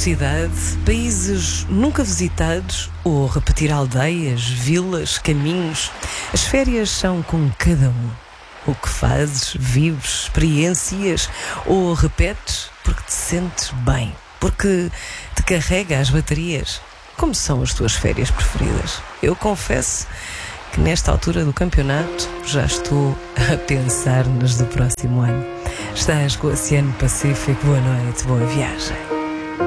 cidade, países nunca visitados ou repetir aldeias, vilas, caminhos. As férias são com cada um. O que fazes, vives, experiencias ou repetes porque te sentes bem, porque te carrega as baterias. Como são as tuas férias preferidas? Eu confesso que nesta altura do campeonato já estou a pensar nas do próximo ano. Estás com o Oceano Pacífico. Boa noite, boa viagem.